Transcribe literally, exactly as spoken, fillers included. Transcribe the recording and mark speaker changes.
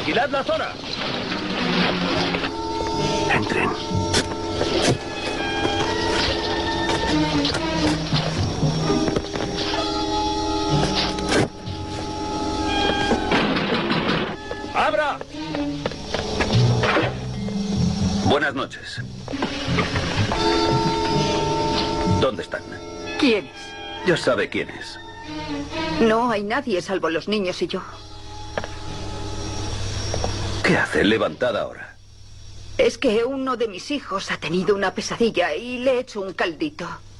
Speaker 1: ¡Vigilad la zona!
Speaker 2: Entren.
Speaker 1: ¡Abra!
Speaker 3: Buenas noches. ¿Dónde están?
Speaker 4: ¿Quién es?
Speaker 3: Ya sabe quién es.
Speaker 4: No hay nadie salvo los niños y yo.
Speaker 3: ¿Qué hace levantada ahora?
Speaker 4: Es que uno de mis hijos ha tenido una pesadilla y le he hecho un caldito.